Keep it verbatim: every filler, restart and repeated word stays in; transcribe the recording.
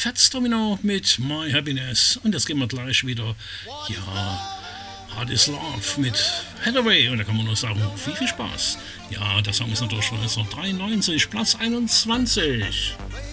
Fats Domino mit My Happiness. Und jetzt gehen wir gleich wieder, ja, Hard is Love mit Hathaway. Und da kann man nur sagen, viel, viel Spaß. Ja, der Song ist natürlich von neunzehnhundertdreiundneunzig, Platz einundzwanzig.